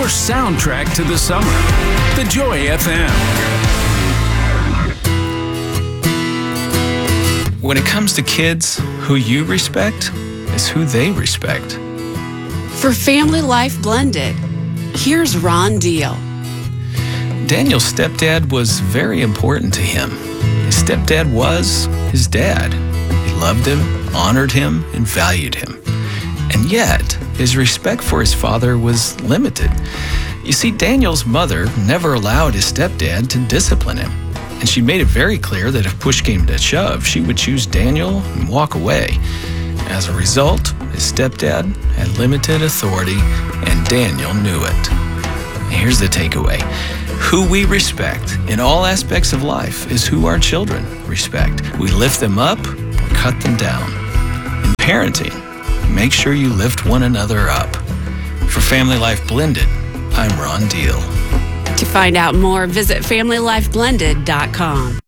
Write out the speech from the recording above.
your soundtrack to the summer. The Joy FM. When it comes to kids, who you respect is who they respect. For Family Life Blended, here's Ron Deal. Daniel's stepdad was very important to him. His stepdad was his dad. He loved him, honored him, and valued him. And yet, his respect for his father was limited. You see, Daniel's mother never allowed his stepdad to discipline him. And she made it very clear that if push came to shove, she would choose Daniel and walk away. As a result, his stepdad had limited authority, and Daniel knew it. Here's the takeaway. Who we respect in all aspects of life is who our children respect. We lift them up or cut them down. In parenting, make sure you lift one another up. For Family Life Blended, I'm Ron Deal. To find out more, visit FamilyLifeBlended.com.